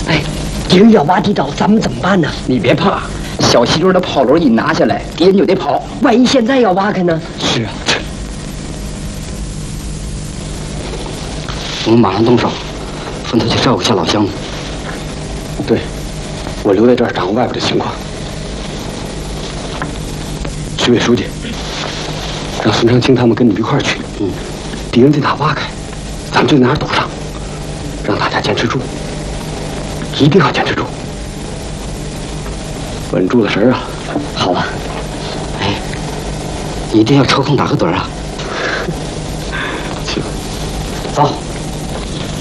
哎，敌人要挖地道，咱们怎么办呢？ 你别怕，小西墩的炮楼一拿下来，敌人就得跑。 万一现在要挖开呢？ 是啊。我们马上动手，分头去照顾下老乡。 对，我留在这儿掌握外边的情况。徐委书记，让孙长青他们跟你们一块儿去。敌人在哪挖开，咱们就在哪儿堵上，让大家坚持住，一定要坚持住，稳住了神啊！ 好了，哎，你一定要抽空打个盹啊！